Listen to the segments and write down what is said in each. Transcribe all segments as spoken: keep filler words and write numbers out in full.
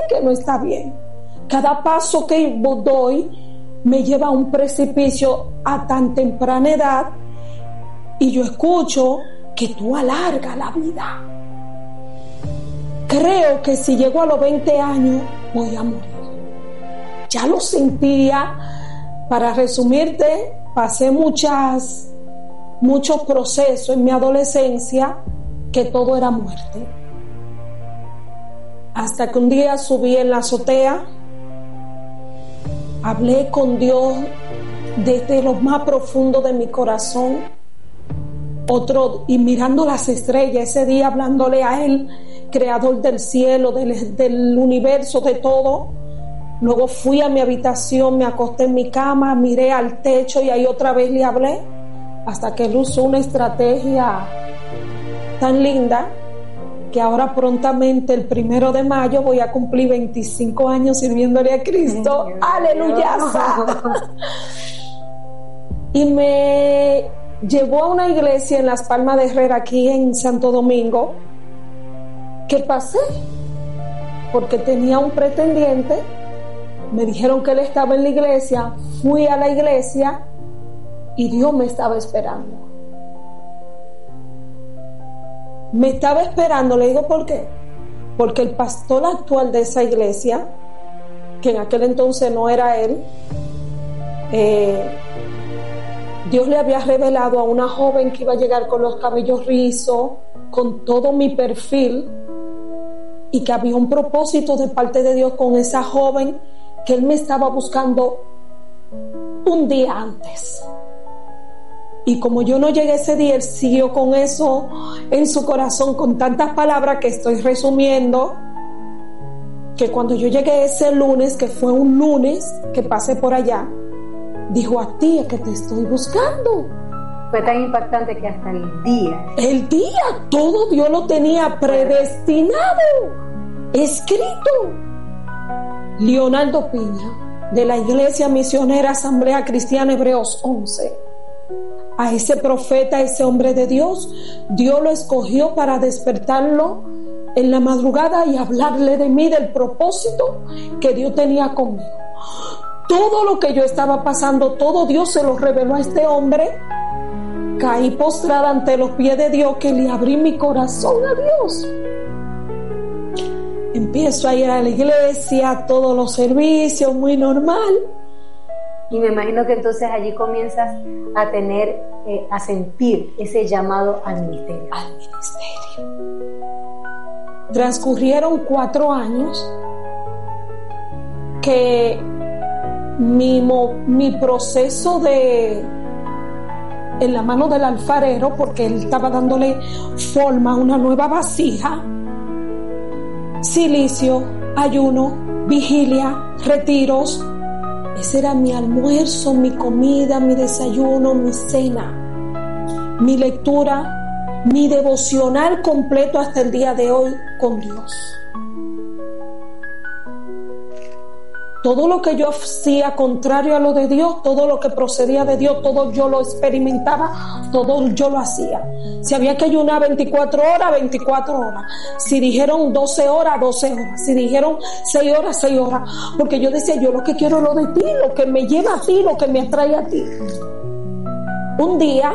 que no está bien. Cada paso que doy me lleva a un precipicio a tan temprana edad, y yo escucho que tú alargas la vida. Creo que si llego a los veinte años voy a morir. Ya lo sentía. Para resumirte, pasé muchas muchos procesos en mi adolescencia que todo era muerte. Hasta que un día subí en la azotea, hablé con Dios desde lo más profundo de mi corazón. Otro, y mirando las estrellas, ese día hablándole a Él, creador del cielo, del, del universo, de todo. Luego fui a mi habitación, me acosté en mi cama, miré al techo y ahí otra vez le hablé, hasta que Él usó una estrategia tan linda que ahora prontamente, el primero de mayo, voy a cumplir veinticinco años sirviéndole a Cristo. ¡Aleluya! Y me llevó a una iglesia en Las Palmas de Herrera, aquí en Santo Domingo, que pasé porque tenía un pretendiente. Me dijeron que él estaba en la iglesia, fui a la iglesia y Dios me estaba esperando. Me estaba esperando, le digo ¿por qué? Porque el pastor actual de esa iglesia, que en aquel entonces no era él, eh, Dios le había revelado a una joven que iba a llegar con los cabellos rizos, con todo mi perfil, y que había un propósito de parte de Dios con esa joven, que Él me estaba buscando un día antes. Y como yo no llegué ese día, Él siguió con eso en su corazón, con tantas palabras que estoy resumiendo, que cuando yo llegué ese lunes, que fue un lunes que pasé por allá, dijo: a ti es que te estoy buscando. Fue tan impactante que hasta el día. El día, todo Dios lo tenía predestinado, escrito. Leonardo Piña, de la Iglesia Misionera Asamblea Cristiana Hebreos once. A ese profeta, a ese hombre de Dios, Dios lo escogió para despertarlo en la madrugada y hablarle de mí, del propósito que Dios tenía conmigo. Todo lo que yo estaba pasando, todo Dios se lo reveló a este hombre. Caí postrada ante los pies de Dios, que le abrí mi corazón a Dios. Empiezo a ir a la iglesia, a todos los servicios, muy normal. Y me imagino que entonces allí comienzas a tener, eh, a sentir ese llamado al ministerio. Al ministerio. Transcurrieron cuatro años que mi, mi proceso de en la mano del alfarero, porque él estaba dándole forma a una nueva vasija, silicio, ayuno, vigilia, retiros. Ese era mi almuerzo, mi comida, mi desayuno, mi cena, mi lectura, mi devocional completo hasta el día de hoy con Dios. Todo lo que yo hacía contrario a lo de Dios, todo lo que procedía de Dios, todo yo lo experimentaba, todo yo lo hacía. Si había que ayunar veinticuatro horas, veinticuatro horas. Si dijeron doce horas, doce horas. Si dijeron seis horas, seis horas. Porque yo decía, yo lo que quiero es lo de ti, lo que me lleva a ti, lo que me atrae a ti. Un día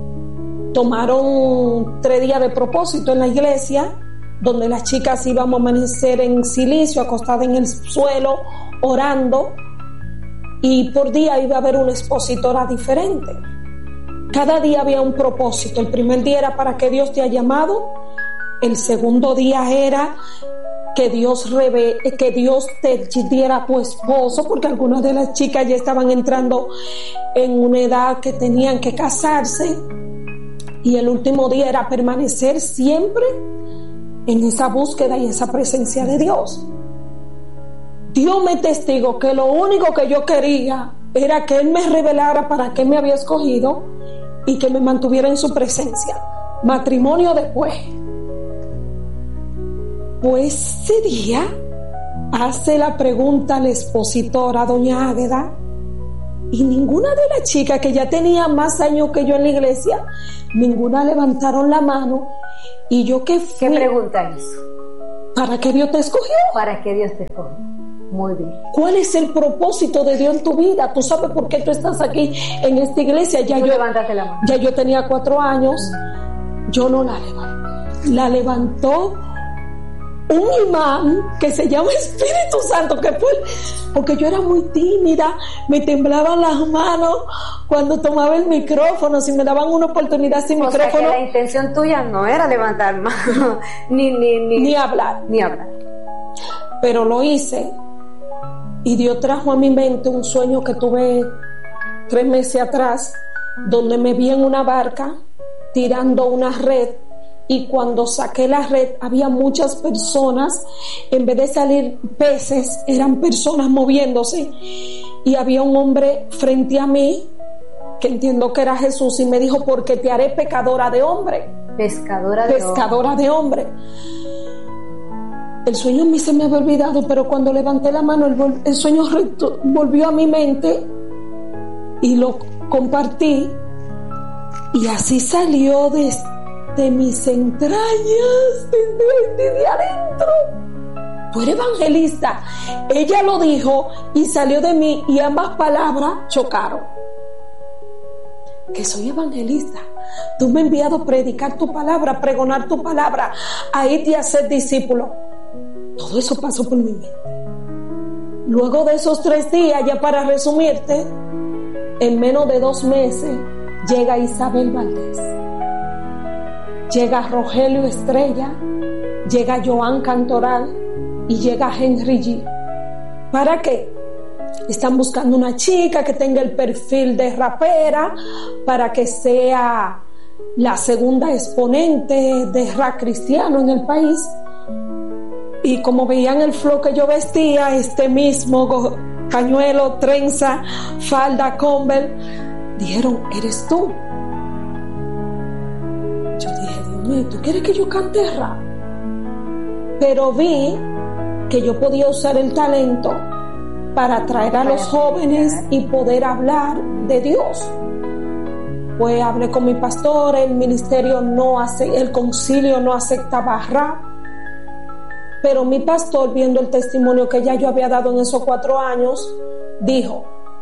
tomaron tres días de propósito en la iglesia, donde las chicas íbamos a amanecer en silicio, acostadas en el suelo, orando, y por día iba a haber una expositora diferente. Cada día había un propósito. El primer día era para que Dios te ha llamado. El segundo día era que Dios reve, que Dios te diera a tu esposo, porque algunas de las chicas ya estaban entrando en una edad que tenían que casarse. Y el último día era permanecer siempre en esa búsqueda y esa presencia de Dios. Dios me testigó que lo único que yo quería era que Él me revelara para qué me había escogido y que me mantuviera en su presencia. Matrimonio después. Pues ese día hace la pregunta a la expositora, doña Águeda, y ninguna de las chicas que ya tenía más años que yo en la iglesia, ninguna levantaron la mano. Y yo que fui, ¿qué pregunta hizo? ¿Para qué Dios te escogió? ¿Para qué Dios te escogió? Muy bien. ¿Cuál es el propósito de Dios en tu vida? ¿Tú sabes por qué tú estás aquí en esta iglesia? Ya, yo, levántate la mano. Ya yo tenía cuatro años. Yo no la levanté. La levantó un imán que se llama Espíritu Santo, que fue porque yo era muy tímida, me temblaban las manos cuando tomaba el micrófono, si me daban una oportunidad sin o micrófono. Sea que la intención tuya no era levantar mano, ni, ni, ni, ni hablar. Ni hablar. Pero lo hice. Y Dios trajo a mi mente un sueño que tuve tres meses atrás, donde me vi en una barca tirando una red, y cuando saqué la red había muchas personas, en vez de salir peces, eran personas moviéndose, y había un hombre frente a mí, que entiendo que era Jesús, y me dijo: porque te haré pecadora de hombre. Pescadora de Pescadora hombre. de hombre. El sueño a mí se me había olvidado, pero cuando levanté la mano, el, el sueño volvió a mi mente y lo compartí, y así salió de, de mis entrañas, desde, desde adentro. Tú eres evangelista. Ella lo dijo y salió de mí, y ambas palabras chocaron. Que soy evangelista. Tú me has enviado a predicar tu palabra, a pregonar tu palabra, a irte a ser discípulo. Todo eso pasó por mi mente. Luego de esos tres días, ya para resumirte, en menos de dos meses llega Isabel Valdés, llega Rogelio Estrella, llega Joan Cantoral y llega Henry G. ¿Para qué? Están buscando una chica que tenga el perfil de rapera para que sea la segunda exponente de rap cristiano en el país. Y como veían el flow que yo vestía, este mismo pañuelo, trenza, falda, Converse, dijeron: eres tú. Yo dije: Dios mío, ¿tú quieres que yo cante rap? Pero vi que yo podía usar el talento para atraer a los jóvenes y poder hablar de Dios. Pues hablé con mi pastor, el ministerio no hace, el concilio no aceptaba rap. Pero mi pastor, viendo el testimonio que ya yo había dado en esos cuatro años, dijo: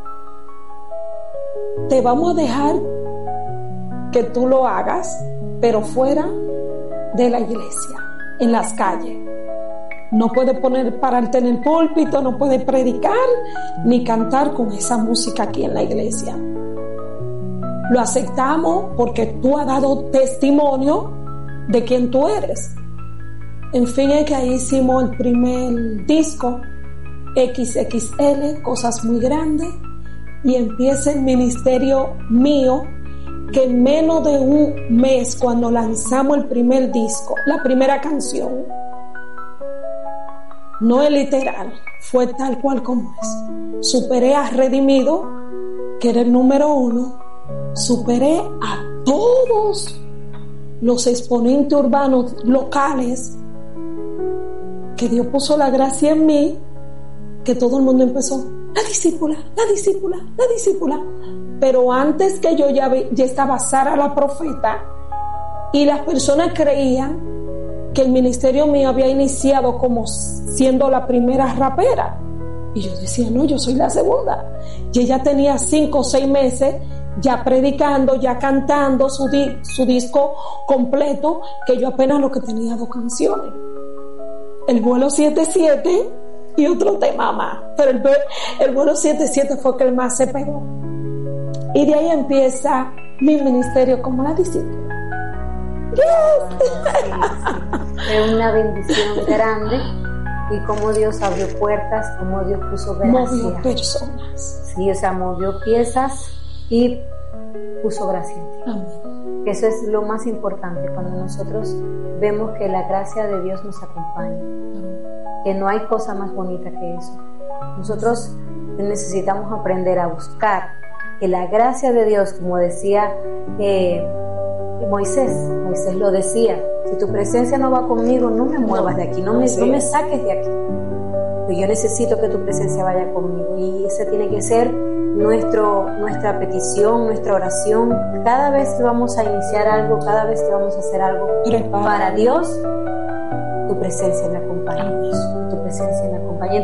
te vamos a dejar que tú lo hagas, pero fuera de la iglesia, en las calles. No puedes poner, pararte en el púlpito, no puedes predicar ni cantar con esa música aquí en la iglesia. Lo aceptamos porque tú has dado testimonio de quién tú eres. En fin, es que ahí hicimos el primer disco, equis equis ele, Cosas Muy Grandes, y empieza el ministerio mío, que en menos de un mes, cuando lanzamos el primer disco, la primera canción, no es literal, fue tal cual como es. Superé a Redimido, que era el número uno, superé a todos los exponentes urbanos locales, que Dios puso la gracia en mí, que todo el mundo empezó: la discípula, la discípula, la discípula. Pero antes que yo ya, ya estaba Sara la profeta, y las personas creían que el ministerio mío había iniciado como siendo la primera rapera. Y yo decía: no, yo soy la segunda. Y ella tenía cinco o seis meses ya predicando, ya cantando su, di- su disco completo, que yo apenas lo que tenía dos canciones. El vuelo setenta y siete y otro tema más. Pero el, el vuelo setenta y siete fue que el más se pegó. Y de ahí empieza mi ministerio como la discípula. Yes. Es una bendición grande, y cómo Dios abrió puertas, cómo Dios puso gracia. Movió personas. Sí, o sea, movió piezas y puso gracia en ti. Amén. Eso es lo más importante, cuando nosotros vemos que la gracia de Dios nos acompaña. Amén. Que no hay cosa más bonita que eso. Nosotros necesitamos aprender a buscar que la gracia de Dios, como decía eh, Moisés, Moisés lo decía: si tu presencia no va conmigo, no me muevas de aquí, no me, no me saques de aquí. Pues yo necesito que tu presencia vaya conmigo, y esa tiene que ser nuestro, nuestra petición, nuestra oración. Cada vez que vamos a iniciar algo, cada vez que vamos a hacer algo Prepara. para Dios, tu tu presencia me acompañe, tu presencia me acompañe.